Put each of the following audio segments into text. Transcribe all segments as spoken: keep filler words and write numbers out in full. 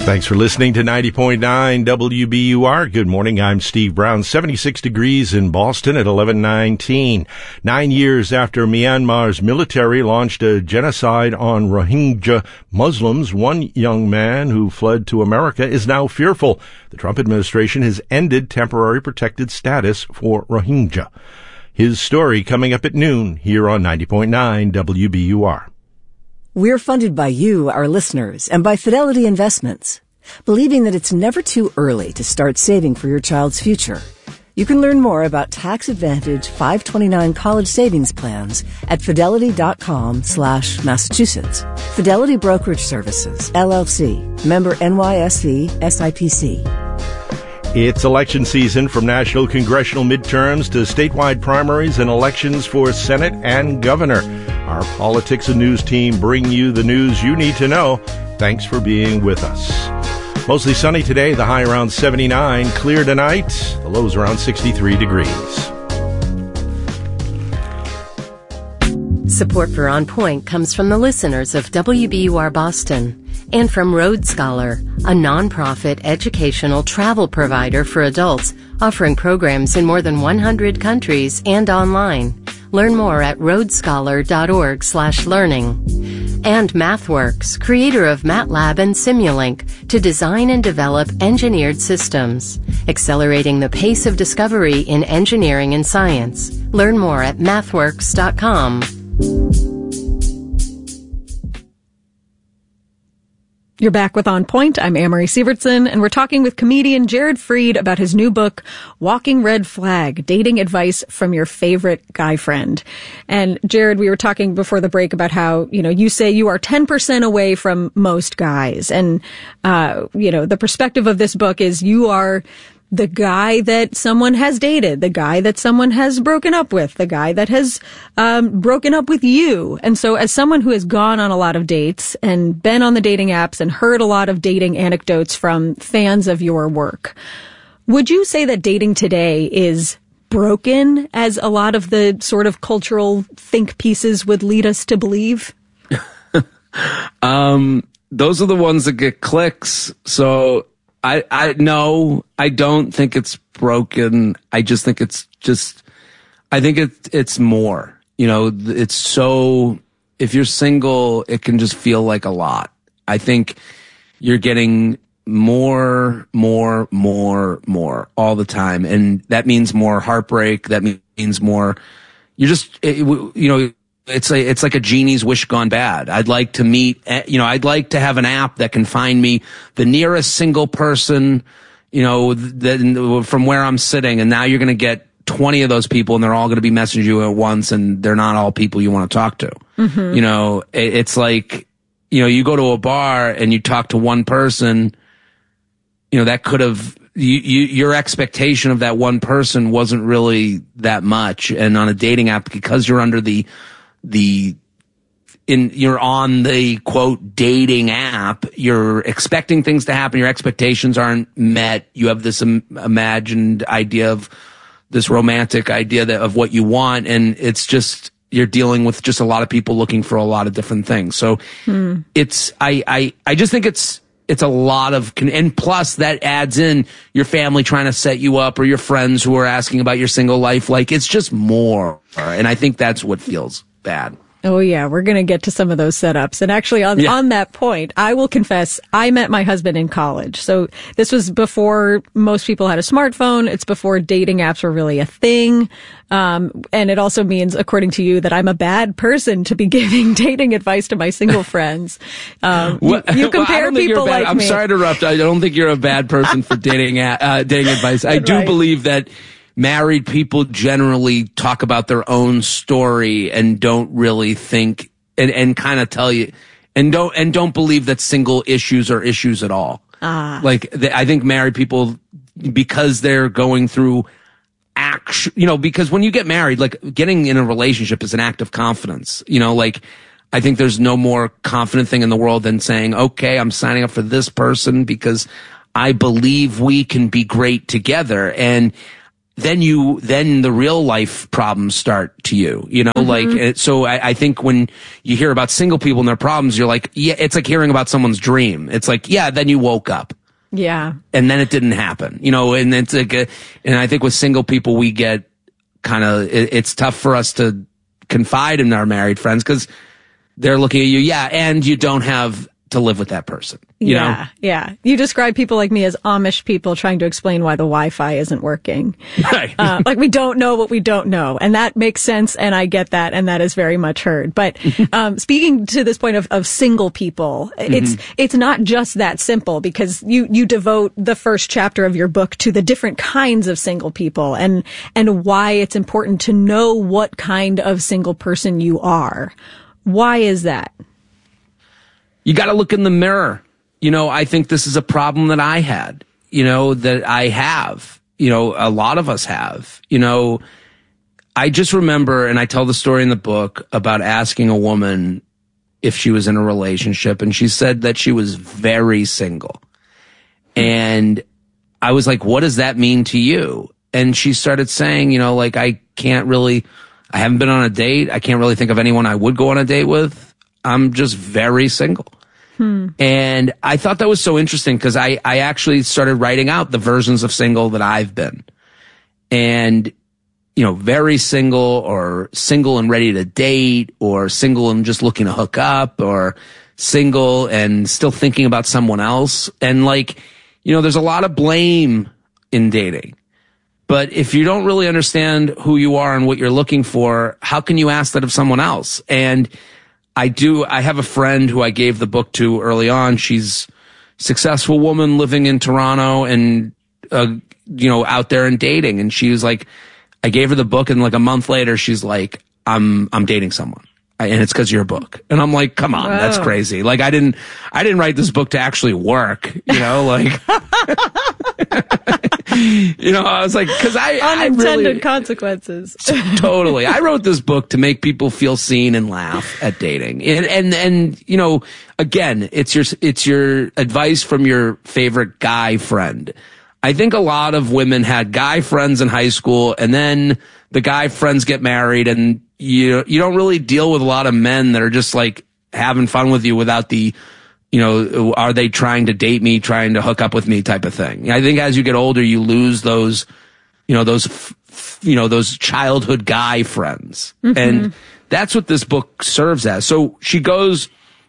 Thanks for listening to ninety point nine W B U R. Good morning. I'm Steve Brown. seventy-six degrees in Boston at eleven nineteen. Nine years after Myanmar's military launched a genocide on Rohingya Muslims, one young man who fled to America is now fearful. The Trump administration has ended temporary protected status for Rohingya. His story coming up at noon here on ninety point nine W B U R. We're funded by you, our listeners, and by Fidelity Investments, believing that it's never too early to start saving for your child's future. You can learn more about tax-advantage five twenty-nine college savings plans at fidelity.com slash Massachusetts. Fidelity Brokerage Services, L L C, member N Y S E, S I P C. It's election season, from national congressional midterms to statewide primaries and elections for Senate and governor. Our Politics and News team bring you the news you need to know. Thanks for being with us. Mostly sunny today, the high around seventy-nine. Clear tonight, the lows around sixty-three degrees. Support for On Point comes from the listeners of W B U R Boston and from Road Scholar, a nonprofit educational travel provider for adults offering programs in more than one hundred countries and online. Learn more at roadscholar.org slash learning. And MathWorks, creator of MATLAB and Simulink, to design and develop engineered systems, accelerating the pace of discovery in engineering and science. Learn more at mathworks dot com. You're back with On Point. I'm Amory Sievertson, and we're talking with comedian Jared Freid about his new book, Walking Red Flag, Dating Advice from Your Favorite Guy Friend. And Jared, we were talking before the break about how, you know, you say you are ten percent away from most guys. And, uh, you know, the perspective of this book is you are the guy that someone has dated, the guy that someone has broken up with, the guy that has um broken up with you. And so as someone who has gone on a lot of dates and been on the dating apps and heard a lot of dating anecdotes from fans of your work, would you say that dating today is broken, as a lot of the sort of cultural think pieces would lead us to believe? um, those are the ones that get clicks. So I, I, no, I don't think it's broken. I just think it's just, I think it, it's more, you know, it's so, if you're single, it can just feel like a lot. I think you're getting more, more, more, more all the time. And that means more heartbreak. That means more, you're just, you know, It's a, it's like a genie's wish gone bad. I'd like to meet, you know, I'd like to have an app that can find me the nearest single person, you know, that, from where I'm sitting. And now you're going to get twenty of those people, and they're all going to be messaging you at once, and they're not all people you want to talk to. Mm-hmm. You know, it, it's like, you know, you go to a bar and you talk to one person, you know, that could have, you, you, your expectation of that one person wasn't really that much. And on a dating app, because you're under the, the in you're on the quote dating app, you're expecting things to happen, your expectations aren't met, you have this im- imagined idea of this romantic idea that of what you want, and it's just, you're dealing with just a lot of people looking for a lot of different things. So hmm. it's I, I I just think it's it's a lot of, and plus that adds in your family trying to set you up, or your friends who are asking about your single life. Like, it's just more, and I think that's what feels bad. Oh, yeah. We're going to get to some of those setups. And actually, on, yeah. on that point, I will confess, I met my husband in college. So this was before most people had a smartphone. It's before dating apps were really a thing. Um, and it also means, according to you, that I'm a bad person to be giving dating advice to my single friends. Um, you, you compare well, people like I'm me. I'm sorry to interrupt. I don't think you're a bad person for dating, uh, dating advice. I do right. believe that married people generally talk about their own story and don't really think and, and kind of tell you and don't and don't believe that single issues are issues at all. Ah. Like, they, I think married people, because they're going through act, you know, because when you get married, like, getting in a relationship is an act of confidence. You know, like, I think there's no more confident thing in the world than saying, okay, I'm signing up for this person because I believe we can be great together. And then you, then the real life problems start to you, you know, mm-hmm. like, it, so I, I think when you hear about single people and their problems, you're like, yeah, it's like hearing about someone's dream. It's like, yeah, then you woke up. Yeah. And then it didn't happen, you know, and it's like, a, and I think with single people, we get kind of, it, it's tough for us to confide in our married friends because they're looking at you. Yeah. And you don't have to live with that person. You yeah. know? Yeah. You describe people like me as Amish people trying to explain why the Wi-Fi isn't working. Right. uh, like we don't know what we don't know. And that makes sense. And I get that. And that is very much heard. But, um, speaking to this point of, of single people, it's, mm-hmm. it's not just that simple because you, you devote the first chapter of your book to the different kinds of single people and, and why it's important to know what kind of single person you are. Why is that? You got to look in the mirror. You know, I think this is a problem that I had, you know, that I have, you know, a lot of us have, you know, I just remember, and I tell the story in the book about asking a woman if she was in a relationship, and she said that she was very single. And I was like, what does that mean to you? And she started saying, you know, like, I can't really, I haven't been on a date. I can't really think of anyone I would go on a date with. I'm just very single. Hmm. And I thought that was so interesting because I, I actually started writing out the versions of single that I've been. And, you know, very single or single and ready to date or single and just looking to hook up or single and still thinking about someone else. And like, you know, there's a lot of blame in dating. But if you don't really understand who you are and what you're looking for, how can you ask that of someone else? And I do, I have a friend who I gave the book to early on. She's a successful woman living in Toronto and, uh, you know, out there and dating. And she was like, I gave her the book and like a month later, she's like, I'm, I'm dating someone. And it's because of your book. And I'm like, come on, Whoa. That's crazy. Like, I didn't, I didn't write this book to actually work, you know, like, you know, I was like, cause I, unintended I really, consequences. Totally. I wrote this book to make people feel seen and laugh at dating. And, and, and, you know, again, it's your, it's your advice from your favorite guy friend. I think a lot of women had guy friends in high school and then the guy friends get married and you, you don't really deal with a lot of men that are just like having fun with you without the, you know, are they trying to date me, trying to hook up with me type of thing. I think as you get older, you lose those, you know, those, f- you know, those childhood guy friends. Mm-hmm. And that's what this book serves as. So she goes,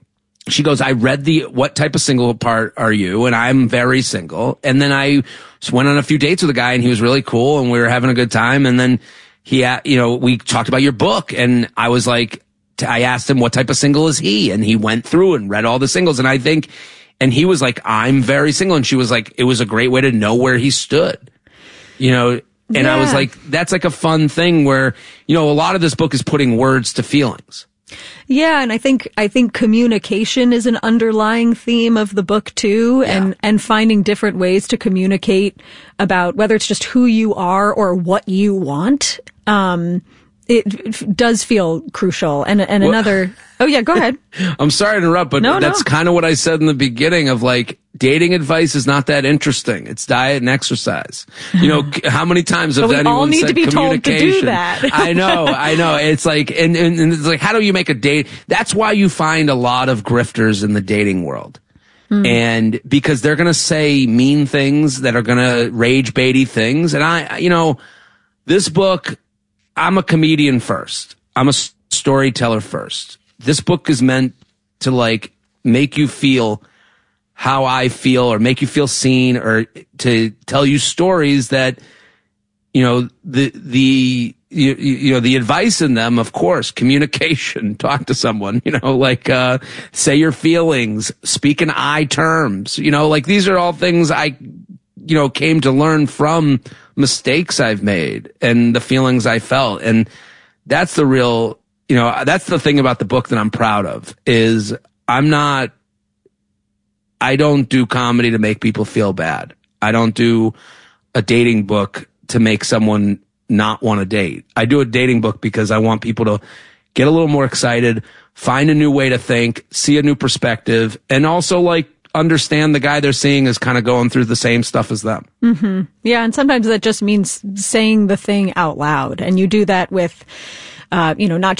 she goes, I read the, what type of single part are you? And I'm very single. And then I went on a few dates with a guy and he was really cool and we were having a good time. And then he, you know, we talked about your book and I was like, I asked him what type of single is he? And he went through and read all the singles. And I think, and he was like, I'm very single. And she was like, it was a great way to know where he stood, you know? And yeah. I was like, that's like a fun thing where, you know, a lot of this book is putting words to feelings. Yeah, and I think I think communication is an underlying theme of the book too, yeah. and and finding different ways to communicate about whether it's just who you are or what you want. Um, it, it does feel crucial. And and well, another. Oh yeah, go ahead. I'm sorry to interrupt, but no, that's no. kind of what I said in the beginning of like dating advice is not that interesting. It's diet and exercise. You know, how many times have we anyone all need said to be told to do communication? that. I know, I know. It's like, and, and, and it's like, how do you make a date? That's why you find a lot of grifters in the dating world. Mm. And because they're going to say mean things that are going to rage baity things. And I, you know, this book, I'm a comedian first. I'm a storyteller first. This book is meant to like make you feel how I feel or make you feel seen or to tell you stories that, you know, the, the, you, you know, the advice in them, of course, communication, talk to someone, you know, like, uh, say your feelings, speak in I terms, you know, like these are all things I, you know, came to learn from mistakes I've made and the feelings I felt. And that's the real, you know, that's the thing about the book that I'm proud of is I'm not, I don't do comedy to make people feel bad. I don't do a dating book to make someone not want to date. I do a dating book because I want people to get a little more excited, find a new way to think, see a new perspective, and also like understand the guy they're seeing is kind of going through the same stuff as them. Mm-hmm. Yeah, and sometimes that just means saying the thing out loud. And you do that with, uh, you know, not